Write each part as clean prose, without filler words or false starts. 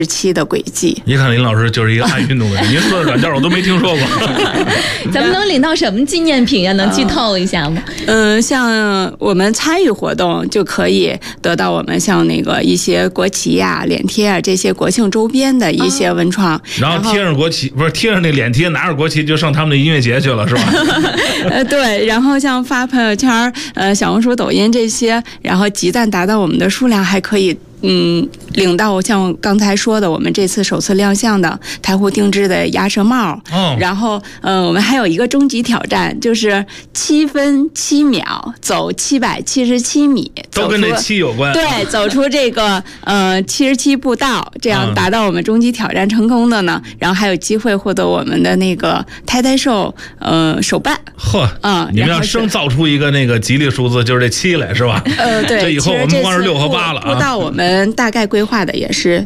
期的轨迹。 一看林老师就是一个爱运动的人，您说的软件我都没听说过。 咱们能领到什么纪念品呀？能剧透一下吗？ 像我们参与活动就可以得到我们像那个一些国旗呀、脸贴啊这些国庆周边的一些文创， 然后贴上国旗，不是贴上那脸贴，拿着国旗就上他们的音乐节去了，是吧？ 对，然后像发朋友圈、小红书、抖音这些，然后集赞达到我们的数量，还可以领到像刚才说的，我们这次首次亮相的台湖定制的鸭舌帽。然后我们还有一个终极挑战，就是7分7秒走777米， 都跟这7有关。 对，走出这个77步道，这样达到我们终极挑战成功的呢，然后还有机会获得我们的那个胎胎寿手办。 你们要生造出一个那个吉利数字，就是这7来，是吧？ 对， 这以后我们光是6和8了啊。 步道我们大概规划的也是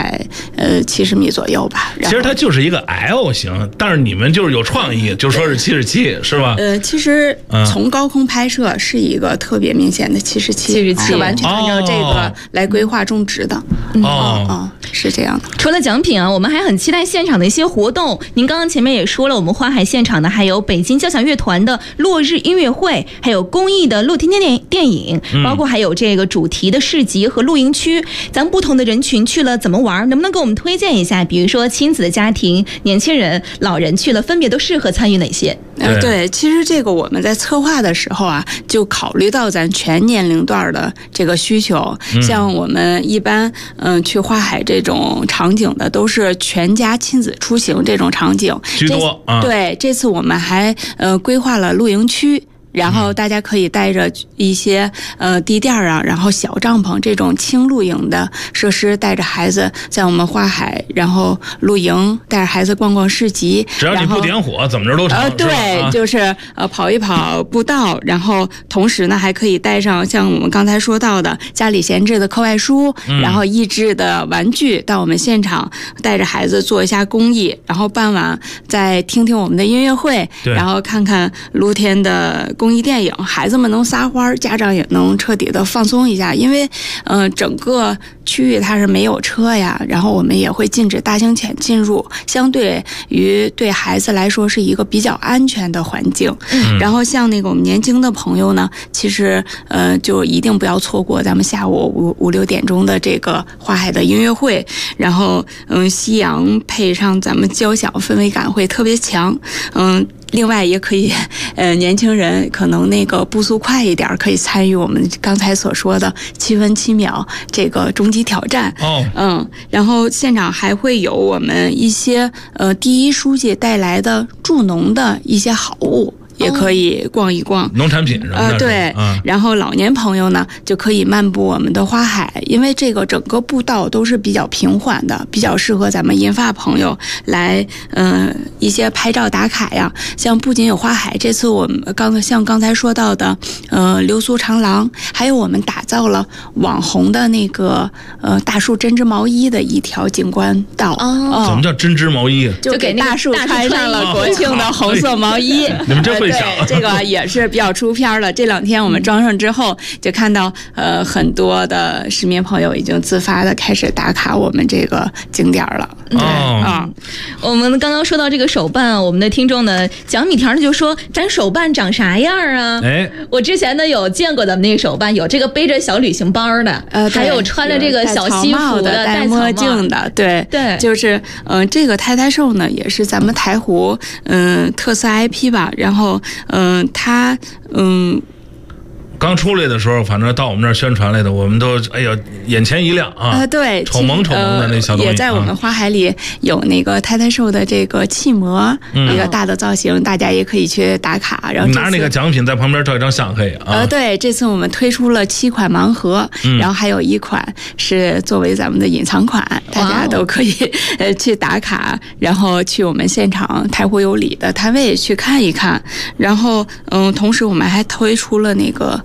770米左右吧。 其实它就是一个 L 型，但是你们就是有创意，就说是77，是吧？ 其实从高空拍摄是一个特别明显的77，是完全按照这个来规划种植的。是这样的。 除了奖品啊，我们还很期待现场的一些活动。您刚刚前面也说了，我们花海现场呢还有北京交响乐团的落日音乐会，还有公益的露天电影，包括还有这个主题的市集和露营区。咱们不同的人群去了怎么玩？能不能给我们推荐一下？比如说亲子的家庭、年轻人、老人去了，分别都适合参与哪些？ 对，其实这个我们在策划的时候啊，就考虑到咱全年龄段的这个需求。像我们一般去花海这种场景的，都是全家亲子出行这种场景居多。 对，这次我们还规划了露营区。然后大家可以带着一些地垫啊，然后小帐篷这种轻露营的设施，带着孩子在我们花海，然后露营，带着孩子逛逛市集。 只要你不点火，怎么着都成。 对，就是跑一跑步道，然后同时呢还可以带上像我们刚才说到的家里闲置的课外书，然后益智的玩具，到我们现场带着孩子做一下公益，然后傍晚再听听我们的音乐会，然后看看露天的公益电影，孩子们能撒欢，家长也能彻底的放松一下。因为整个区域它是没有车呀，然后我们也会禁止大型犬进入，相对于对孩子来说是一个比较安全的环境。然后像那个我们年轻的朋友呢，其实就一定不要错过咱们下午5、6点钟的这个花海的音乐会，然后夕阳配上咱们交响，氛围感会特别强。另外也可以，年轻人可能那个步速快一点，可以参与我们刚才所说的7分7秒这个终极挑战。然后现场还会有我们一些第一书记带来的助农的一些好物。也可以逛一逛农产品什么的。 对，然后老年朋友呢就可以漫步我们的花海，因为这个整个步道都是比较平缓的，比较适合咱们银发朋友来一些拍照打卡呀。像不仅有花海，这次我们刚才说到的流苏长廊，还有我们打造了网红的那个大树针织毛衣的一条景观道。 怎么叫针织毛衣？ 就给大树穿上了国庆的红色毛衣。 你们真会想。 这个也是比较出片了。这2天我们装上之后，就看到很多的市民朋友已经自发的开始打卡我们这个景点了。 我们刚刚说到这个手办，我们的听众呢蒋米条就说咱手办长啥样啊？我之前呢有见过咱们那个手办，有这个背着小旅行包的，还有穿着这个小西服的， 戴墨镜的。对，就是这个胎胎寿呢也是咱们台湖特色 IP 吧。然后它刚出来的时候，反正到我们这儿宣传来的，我们都眼前一亮啊！ 对， 丑萌的那小东西， 也在我们花海里有那个胎胎寿的这个气模，一个大的造型，大家也可以去打卡。然后拿那个奖品在旁边照一张相可以啊。 对，这次我们推出了7款盲盒，然后还有1款是作为咱们的隐藏款，大家都可以去打卡，然后去我们现场台湖有礼的摊位去看一看。然后同时我们还推出了那个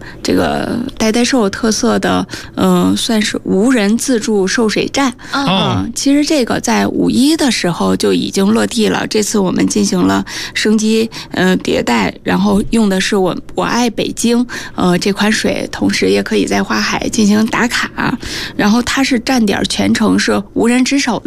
这个呆呆兽特色的算是无人自助售水站其实这个在5·1的时候就已经落地了，这次我们进行了升级迭代，然后用的是我爱北京这款水，同时也可以在花海进行打卡，然后它是站点全程是无人值守的。